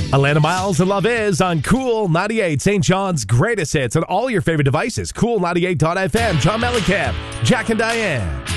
Atlanta Miles and Love Is on Cool 98, St. John's greatest hits on all your favorite devices. Cool 98.fm, John Mellencamp, Jack and Diane.